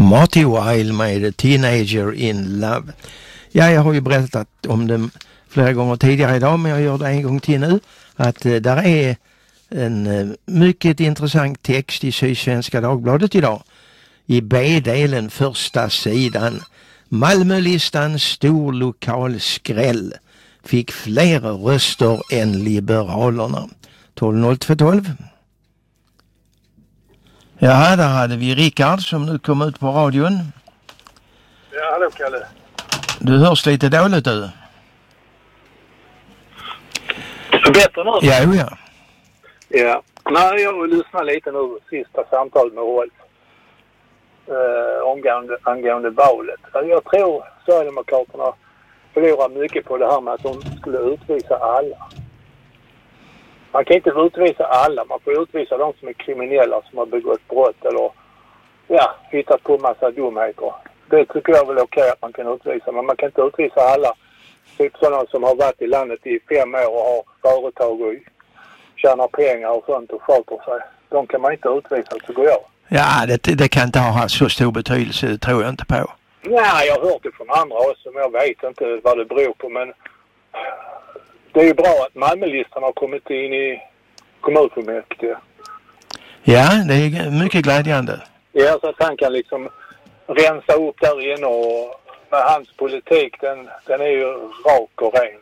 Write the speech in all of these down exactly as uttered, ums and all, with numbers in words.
Marty Wilde med Teenager in Love. Ja, jag har ju berättat om det flera gånger tidigare idag, men jag gör det en gång till nu. Att eh, där är en eh, mycket intressant text i Sydsvenska Dagbladet idag. I B-delen första sidan. Malmölistan stor lokal skräll. Fick fler röster än Liberalerna. tolv noll två tolv. Ja, där hade vi Rickard som nu kom ut på radion. Ja, hallå Kalle. Du hörs lite dåligt du. Bättre nu? Ja, ja. Ja. Nej, jag lyssnar lite nu sista samtalet med Rolf. Eh, angående, angående valet. Jag tror Sverigedemokraterna förlorar mycket på det här med att de skulle utvisa alla. Man kan inte utvisa alla. Man får utvisa de som är kriminella, som har begått brott eller ja, hittat på massa dumheter. Det tycker jag väl okej att man kan utvisa. Men man kan inte utvisa alla. Typ sådana som har varit i landet i fem år och har företag och tjänar pengar och sånt och sköter sig. De kan man inte utvisa, tycker jag. Ja, det, det kan inte ha så stor betydelse, det tror jag inte på. Nej, jag har hört det från andra också, men jag vet inte vad det beror på. Men det är ju bra att Malmölistan har kommit in i kommunfullmäktige. Ja, det är mycket glädjande. Ja, så att han kan liksom rensa upp där inne och med hans politik, den, den är ju rak och ren.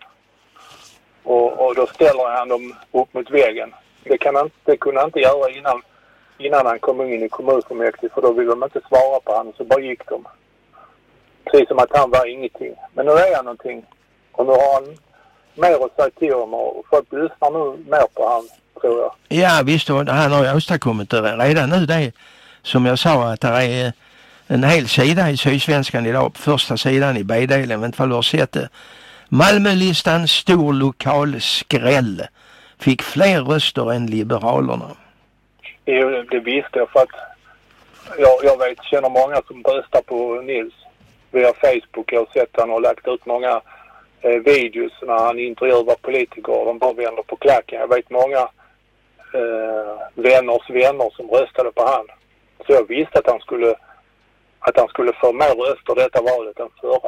Och, och då ställer han dem upp mot väggen. Det, kan han, det kunde han inte göra innan, innan han kom in i kommunfullmäktige, för då ville de inte svara på honom, så bara gick de. Precis som att han var ingenting. Men nu är han någonting. Och nu har han mer att säga till om och folk lyssnar nu mer på han, tror jag. Ja, visst, han har ju åstadkommit det redan nu. Det är, som jag sa, att det är en hel sida i Sydsvenskan idag, på första sidan i B-delen, men inte vad du har sett det. Malmölistan stor lokal skräll. Fick fler röster än Liberalerna. Jo, det, det visste jag, för att jag, jag vet, känner många som röstar på Nils via Facebook. Jag har sett han har lagt ut många eh, videos när han intervjuar politiker och de bara vänder på klacken. Jag vet många eh, vänners vänner som röstade på han. Så jag visste att han skulle att han skulle få mer röster detta valet än förra.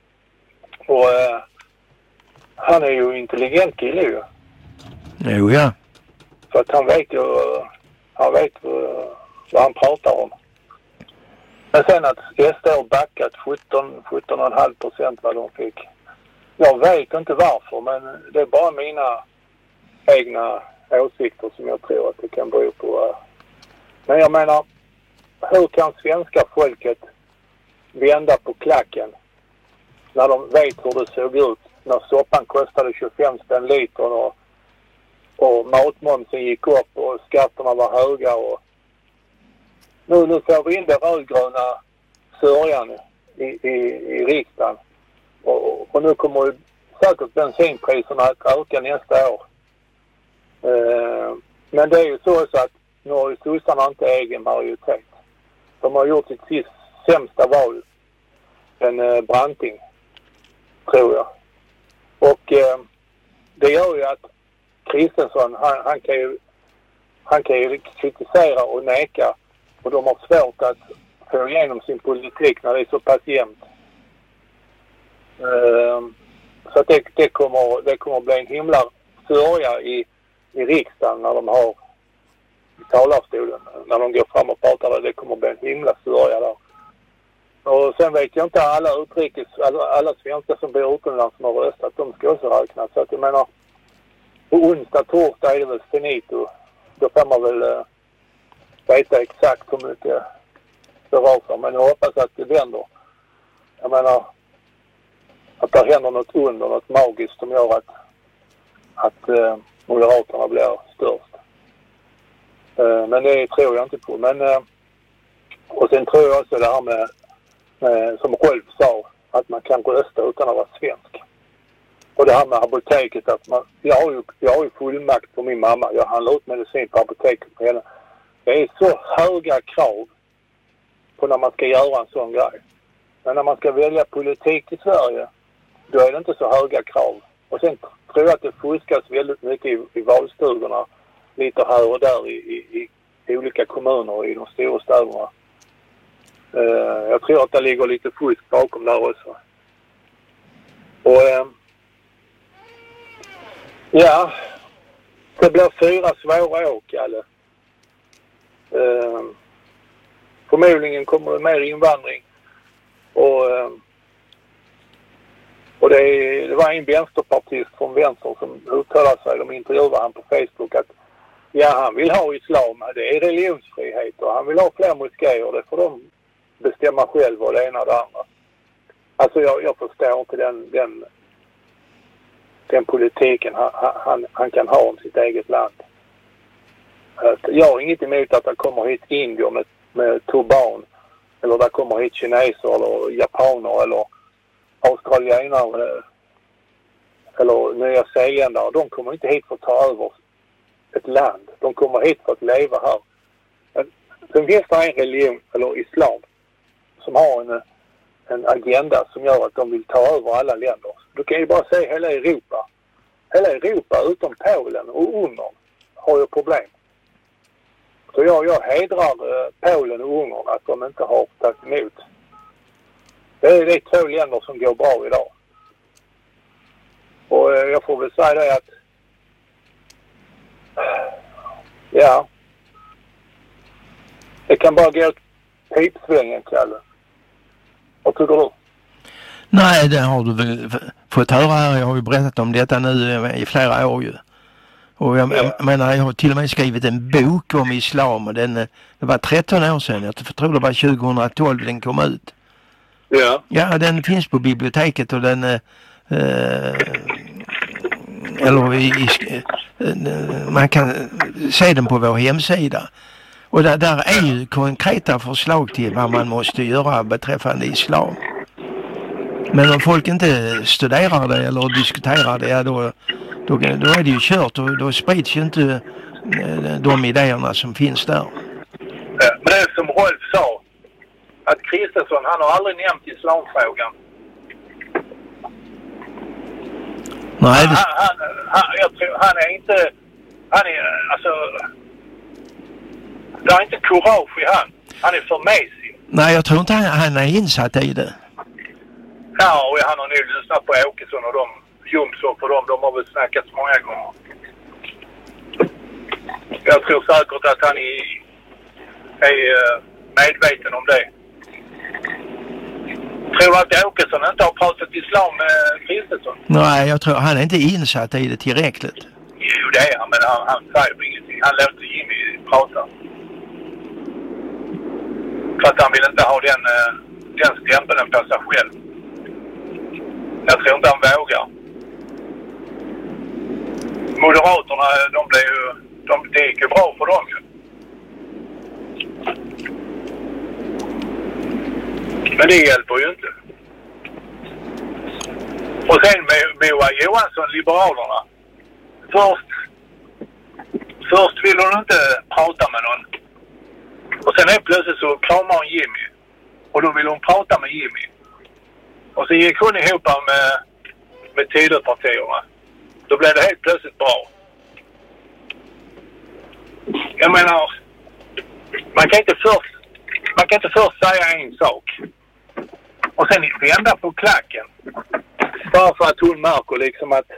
Och eh, han är ju intelligent kille ju. Jo, ja. Så att han vet ju han vet uh, vad han pratar om. Men sen att S D har backat sjutton komma fem procent vad de fick. Jag vet inte varför, men det är bara mina egna åsikter som jag tror att det kan bero på. Uh. Men jag menar, hur kan svenska folket vända på klacken när de vet hur det såg ut när soppan kostade tjugofem spänn liter och, och matmomsen gick upp och skatterna var höga och nu, nu får vi in det rödgröna sörjan i, i, i riksdagen och, och nu kommer ju säkert bensinpriserna att öka nästa år. Eh, men det är ju så att nu har ju sossarna inte egen majoritet. De har gjort sitt sist sämsta val än eh, Branting, tror jag. Och eh, det gör ju att Kristensson, han, han, kan ju, han kan ju kritisera och neka. Och de har svårt att få igenom sin politik när det är så pass jämnt. Eh, så att det, det, kommer, det kommer bli en himla sörja i, i riksdagen när de har i talarstolen. När de går fram och pratar där, det kommer bli en himla sörja där. Och sen vet jag inte alla utrikes, alla, alla svenskar som bor utomlands som har röstat, de ska också räknas. Så att jag menar, på onsdag, torsdag är det väl finito. Då får man väl uh, veta exakt hur mycket det rör sig. Men jag hoppas att det vänder. Jag menar, att det händer något under, något magiskt som gör att, att uh, Moderaterna blir störst. Uh, men det tror jag inte på. Men, uh, och sen tror jag också det här med Eh, som Rolf sa, att man kan rösta utan att vara svensk. Och det här med apoteket, att man, jag har ju, jag har ju fullmakt på min mamma. Jag handlar ut medicin på apoteket på henne. Det är så höga krav på när man ska göra en sån grej. Men när man ska välja politik i Sverige, då är det inte så höga krav. Och sen tror jag att det fuskas väldigt mycket i, i valstugorna. Lite här och där i, i, i olika kommuner i de stora städerna. Uh, jag tror att det ligger lite fusk bakom där också. Och uh, ja, det blir fyra svåra år, Kalle. Uh, förmodligen kommer det mer invandring. Och, uh, och det, det var en vänsterpartist från vänster som uttalade sig, de intervjuade han på Facebook att ja, han vill ha islam, det är religionsfrihet och han vill ha fler moskéer, det får de bestämma själv och det ena och det andra. Alltså jag, jag förstår inte den, den, den politiken han, han, han kan ha om sitt eget land. Jag har inget emot att det kommer hit indier med, med turban, eller det kommer hit kineser eller japaner eller australienare eller nya zeeländare. De kommer inte hit för att ta över ett land. De kommer hit för att leva här. Sen finns det en religion, eller islam, som har en, en agenda som gör att de vill ta över alla länder. Du kan ju bara se hela Europa. Hela Europa utom Polen och Ungern har ju problem. Så jag, jag hedrar eh, Polen och Ungern att de inte har tagit emot. Det är de två länder som går bra idag. Och eh, jag får väl säga det att ja, det kan bara gå ett pipsvängen, Kalle. Vad tycker du? Nej, det har du väl fått höra här. Jag har ju berättat om detta nu i flera år ju. Och jag, ja. jag menar, jag har till och med skrivit en bok om islam och den, det var tretton år sedan. Jag tror det var tjugohundratolv den kom ut. Ja. Ja, den finns på biblioteket och den eh, eller i, i, man kan se den på vår hemsida. Och där, där är ju konkreta förslag till vad man måste göra beträffande islam. Men om folk inte studerar det eller diskuterar det, ja, då, då, då är det ju kört och då sprids ju inte de idéerna som finns där. Men det är som Rolf sa, att Kristersson, han har aldrig nämnt islamfrågan. Nej, det... han, han, han, jag tror, han är inte, han är, alltså, det är inte courage i han. Han är för mesig. Nej, jag tror inte han, han är insatt i det. Ja, och han har nu lyssnat på Åkesson och de, Jomsson för dem, de har väl snackat många gånger. Jag tror säkert att han är, är medveten om det. Tror du att Åkesson inte har pratat islam med Kristersson? Nej, jag tror han är inte insatt i det tillräckligt. Jo, det är han, men han, han säger ingenting. Han låter Jimmy prata. För att han vill inte ha den, den stämpeln på sig själv. Jag tror inte han vågar. Moderaterna, de blev ju, de, det gick ju bra för dem ju. Men det hjälper ju inte. Och sen med Moa Johansson, Liberalerna. Först, först vill hon inte prata med någon. Och sen är plötsligt så kramar hon Jimmy. Och då vill hon prata med Jimmy. Och så gick hon ihop med, med Tidöpartierna. Då blev det helt plötsligt bra. Jag menar, man kan inte först, man kan inte först säga en sak. Och sen vända på klacken. Bara för att hon märker liksom att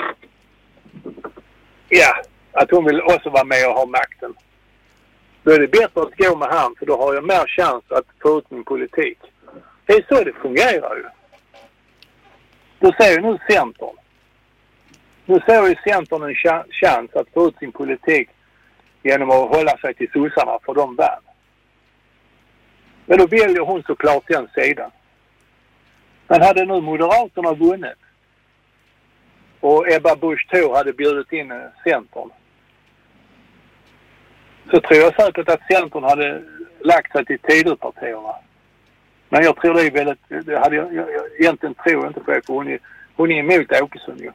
ja, att hon vill också vara med och ha makten. Då är det bättre att gå med han, för då har jag mer chans att få ut min politik. Det är så det fungerar ju. Då ser ju nu Centern. Nu ser ju Centern en chans att få ut sin politik genom att hålla sig till sossarna för de vann. Men då väljer hon såklart den sidan. Men hade nu Moderaterna vunnit och Ebba Busch Thor hade bjudit in Centern, så tror jag säkert att Centern hade lagt sig till Tidöpartierna. Men jag tror det är väldigt, det hade jag, jag, jag egentligen tror jag inte på det, för hon är, hon är emot Åkesson ju.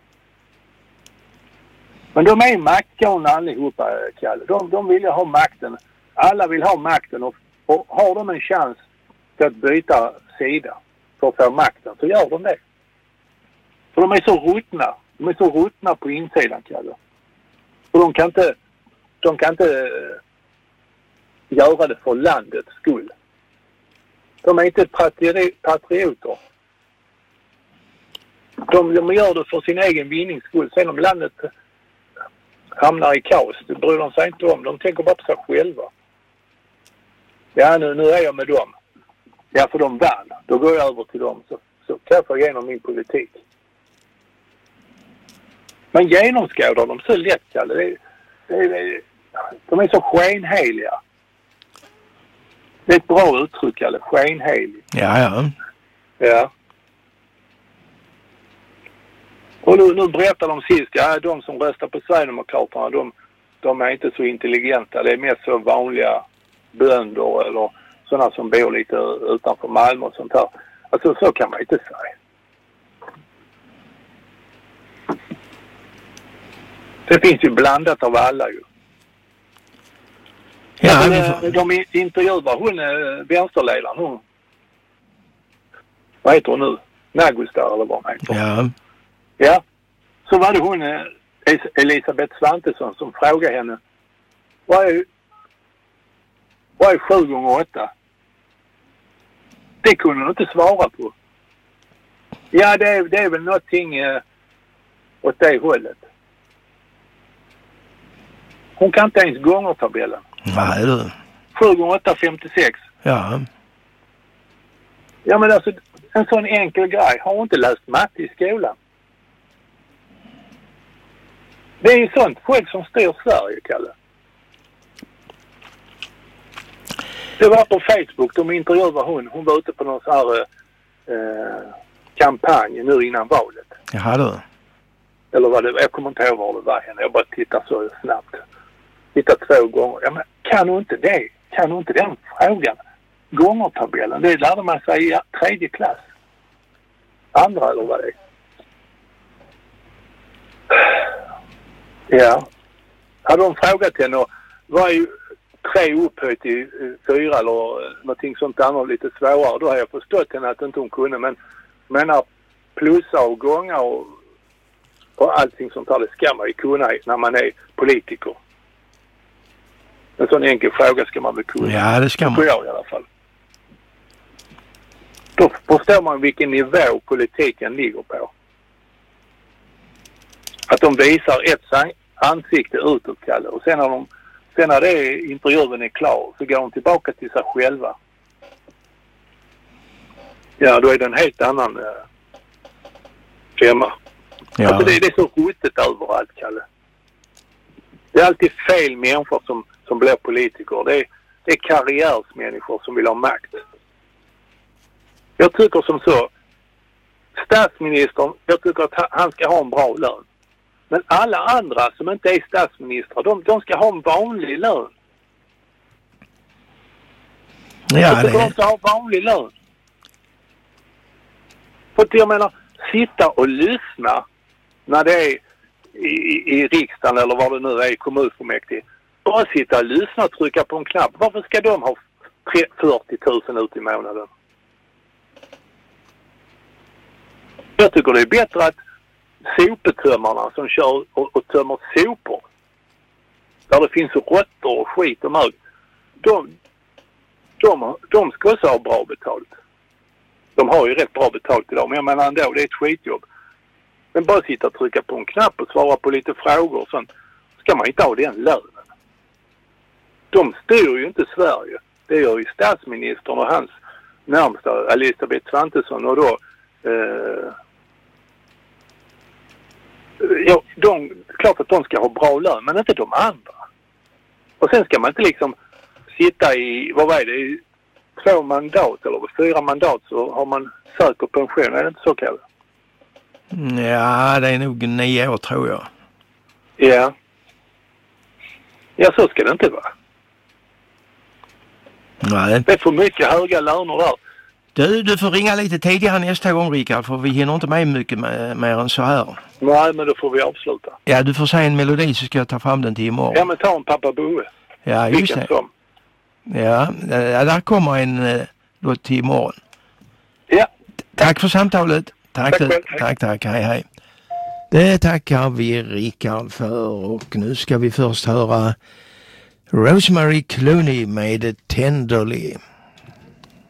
Men de är maktgalna allihopa, Kalle. De, de vill ju ha makten. Alla vill ha makten och, och har de en chans till att byta sida för att få makten, så gör de det. För de är så ruttna. De är så ruttna på insidan, Kalle. Och de kan inte, de kan inte göra det för landets skull. De är inte patri- patrioter. De, de gör det för sin egen vinnings skull. Sen om landet hamnar i kaos, det bryr de sig inte om. De tänker bara på sig själva. Ja, nu, nu är jag med dem. Ja, för de vann. Då går jag över till dem. Så, så kan jag få igenom min politik. Man genomskådar dem så lätt, Kalle. Det, det, det, de är så skenheliga. Det är ett bra uttryck, Kalle. Skenhelig. Ja, ja. Ja. Och nu, nu berättar de sist, ja, de som röstar på Sverigedemokraterna, de, de är inte så intelligenta. Det är mest så vanliga bönder eller sådana som bor lite utanför Malmö och sånt här. Alltså så kan man inte säga. Det finns ju blandat av alla ju. Ja, alltså, får... de intervjuar hon, vänsterledaren, hon. Vad heter hon nu? Nagustar eller vad hon heter. Ja. Ja, så var det hon, Elisabeth Svantesson, som frågade henne, vad är, vad är sju gånger åtta? Det kunde hon inte svara på. Ja, det är, det är väl någonting eh, åt det hållet. Hon kan inte ens gångertabellen. Nej, du. sju gånger åtta, femtiosex. Ja. Ja, men alltså, en sån enkel grej. Har hon inte läst matte i skolan? Det är ju sånt folk som styr Sverige, Kalle. Det var på Facebook, de intervjuade hon. Hon var ute på någon sån här eh, kampanj nu innan valet. Jaha du. Eller vad det var, jag kommer inte ihåg vad det var henne. Jag bara tittar så snabbt. Tittar två gånger. Ja, men kan hon inte det? Kan hon inte den frågan? Gångertabellen, det lärde man sig i tredje klass. Andra eller vad det är. Ja. Hade de frågat henne, vad är ju tre upphöjt i fyra eller någonting sånt annat lite svårare, då har jag förstått henne att inte hon kunde. Men menar plussa och gånga och, och allting sånt här, det ska man ju kunna när man är politiker. En sån enkel fråga ska man väl kunna. Ja, det ska man. Det tror jag i alla fall. Då förstår man vilken nivå politiken ligger på. Att de visar ett ansikte utåt, Kalle. Och sen när, de, sen när det intervjun är klar så går de tillbaka till sig själva. Ja, då är det en helt annan eh, femma. Ja. Alltså det, det är så ruttet överallt, Kalle. Det är alltid fel människor som, som blir politiker. Det är, det är karriärsmänniskor som vill ha makt. Jag tycker som så. Statsministern, jag tycker att han ska ha en bra lön. Men alla andra som inte är statsministrar, de, de ska ha en vanlig lön. Ja, jag tycker det... de ska ha vanlig lön. För att jag menar, sitta och lyssna när det är i, i, i riksdagen eller vad det nu är i kommunfullmäktige. Bara sitta och lyssna och trycka på en knapp. Varför ska de ha fyrtio tusen ut i månaden? Jag tycker det är bättre att sopetömmarna som kör och, och tömmer sopor där det finns råttor och skit och mög, de, de, de ska också ha bra betalt. De har ju rätt bra betalt idag, men jag menar ändå, det är ett skitjobb. Men bara sitta och trycka på en knapp och svara på lite frågor och sånt, ska man inte ha den lönen. De styr ju inte Sverige. Det gör ju statsministern och hans närmsta Elisabeth Svantesson och då eh, ja, de, klart att de ska ha bra lön, men inte de andra. Och sen ska man inte liksom sitta i, vad är det, i två mandat eller fyra mandat så har man säker pension. Är det inte så, Kalle? Ja, det är nog nio år tror jag. Ja. Ja, så ska det inte vara. Nej. Det är för mycket höga löner där. Du, du får ringa lite tidigare nästa gång, Rickard, för vi hinner inte med mycket mer än så här. Nej, men då får vi avsluta. Ja, du får säga en melodi så ska jag ta fram den till imorgon. Ja, men ta en Pappa Boe. Ja, just det. Som. Ja, där kommer en då till imorgon. Ja. Tack för samtalet. Tack, tack, tack, tack, tack, hej, hej. Det tackar vi Rickard för och nu ska vi först höra Rosemary Clooney med Tenderly.